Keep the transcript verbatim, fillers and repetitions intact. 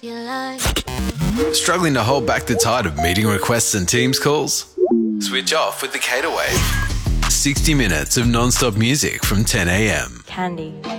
Struggling to hold back the tide of meeting requests and Teams calls? Switch off with the Caterwave. sixty minutes of non-stop music from ten a m. Candy.